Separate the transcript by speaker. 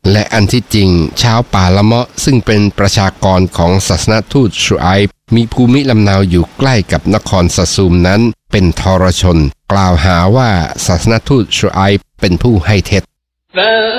Speaker 1: และอันที่จริงชาวป่าละเมาะซึ่งเป็นประชากรของศาสนทูตชูไอป์มีภูมิลำเนาอยู่ใกล้กับนครซาซูมนั้นเป็นทรชนกล่าวหาว่าศาสนทูตชูไอป์เป็นผู้ให้เท็จ